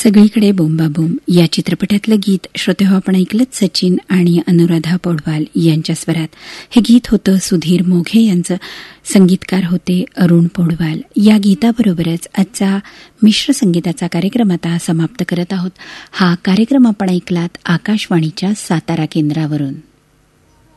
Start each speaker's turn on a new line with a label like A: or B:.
A: सगळीकडे बोंबाबोंब या चित्रपटातलं गीत श्रोतेहो आपण ऐकलं सचिन आणि अनुराधा पौडवाल यांच्या स्वरात. हे गीत होतं सुधीर मोघे यांचं. संगीतकार होते अरुण पौडवाल. या गीताबरोबरच आजचा मिश्र संगीताचा कार्यक्रम आता समाप्त करत आहोत. हा कार्यक्रम आपण ऐकलात आकाशवाणीच्या सातारा केंद्रावरून.